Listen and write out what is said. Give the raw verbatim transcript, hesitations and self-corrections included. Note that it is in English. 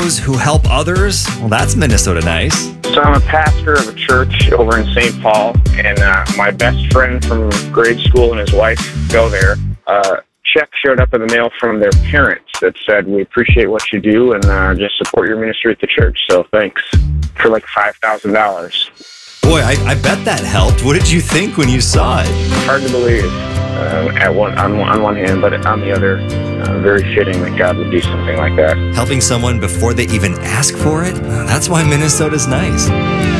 those who help others. Well, that's Minnesota nice. So I'm a pastor of a church over in Saint Paul, and uh, my best friend from grade school and his wife go there. Uh, check showed up in the mail from their parents that said, "We appreciate what you do and uh, just support your ministry at the church, so thanks," for like five thousand dollars. Boy, I, I bet that helped. What did you think when you saw it? Hard to believe uh, at one, on, on one hand, but on the other, uh, very fitting that God would do something like that. Helping someone before they even ask for it? That's why Minnesota's nice.